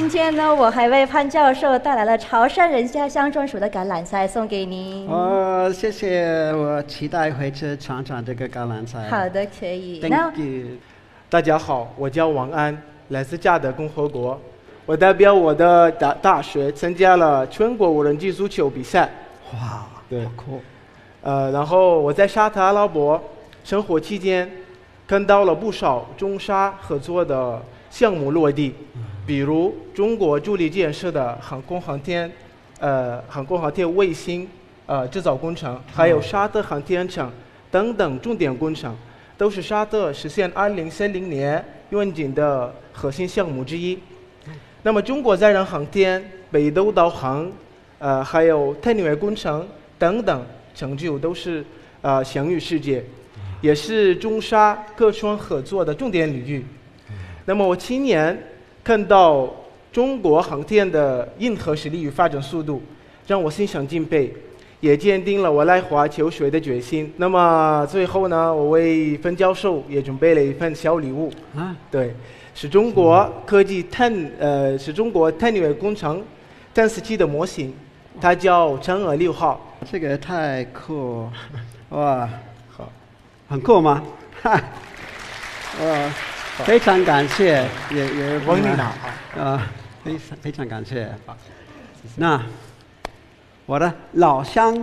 今天呢，我还为潘教授带来了潮汕人家乡专属的橄榄菜送给您。 谢谢，我期待回去尝尝这个橄榄菜。 好的，可以。 Thank you。 大家好，我叫王安，来自加德共和国。我代表我的大学参加了全国无人机足球比赛。 哇， 对， 好酷。 然后我在沙特阿拉伯生活期间，看到了不少中沙合作的项目落地，比如中国助力建设的航空航天卫星制造工程，还有沙特航天城等等重点工程，都是沙特实现2030年愿景的核心项目之一。那么中国载人航天、北斗导航，还有太宁卫工程等等成就都是享誉世界，也是中沙各双合作的重点领域。那么我亲眼看到中国航天的硬核实力与发展速度，让我心生敬佩，也坚定了我来华求学的决心。那么最后呢，我为范教授也准备了一份小礼物对，是中国太宁卫工程探测器的模型，它叫嫦娥6号。 这个太酷，哇，好，很酷吗？哇，非常感谢，也王领导非常感谢。那我的老乡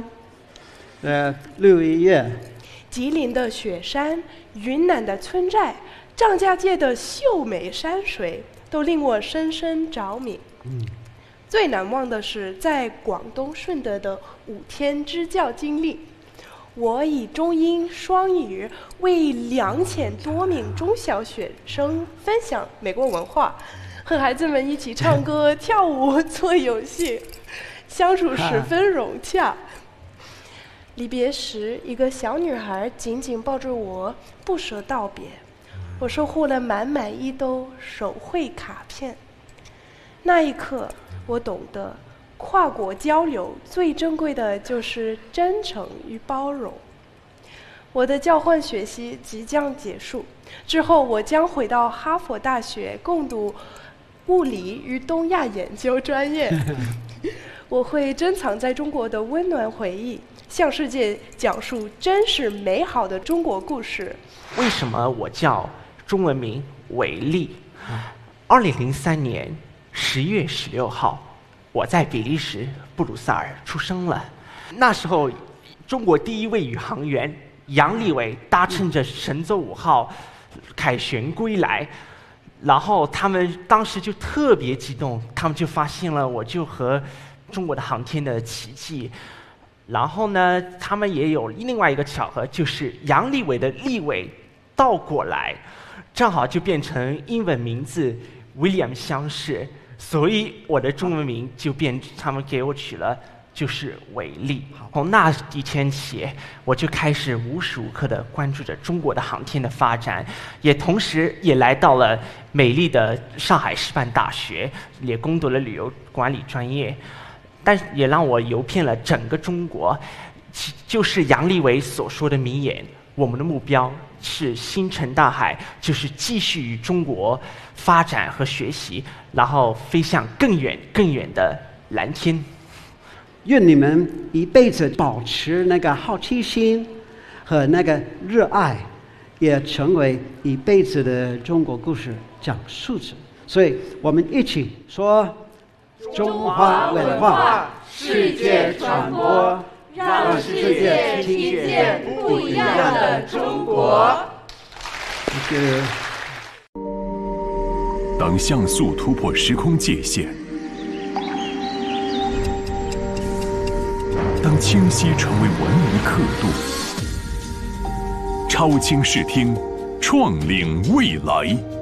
6月， 吉林的雪山、云南的村寨、张家界的秀美山水，都令我深深着迷。最难忘的是在广东顺德的5天支教经历。我以中英双语为2000多名中小学生分享美国文化，和孩子们一起唱歌、跳舞、做游戏，相处十分融洽。离别时，一个小女孩紧紧抱着我，不舍道别。我收获了满满一兜手绘卡片。那一刻，我懂得跨国交流最珍贵的就是真诚与包容。我的交换学习即将结束，之后我将回到哈佛大学攻读物理与东亚研究专业。我会珍藏在中国的温暖回忆，向世界讲述真实美好的中国故事。 为什么我叫中文名伟丽？2003年10月16号，我在比利时布鲁塞尔出生了。那时候，中国第一位宇航员杨利伟搭乘着神舟5号凯旋归来，然后他们当时就特别激动，他们就发现了我就和中国的航天的奇迹。然后呢，他们也有另外一个巧合，就是杨利伟的利伟倒过来，正好就变成英文名字 William 相似，所以我的中文名就他们给我取了就是伟丽。从那一天起，我就开始无时无刻地关注着中国的航天的发展，也同时也来到了美丽的上海师范大学，也攻读了旅游管理专业，但也让我游遍了整个中国。就是杨利伟所说的名言，我们的目标是星辰大海，就是继续与中国发展和学习，然后飞向更远更远的蓝天。 愿你们一辈子保持那个好奇心和那个热爱，也成为一辈子的中国故事讲述者。所以我们一起说：中华文化世界传播，让世界听见不一样的中国。谢谢。 当像素突破时空界限，当清晰成为文明刻度，超清视听，创领未来。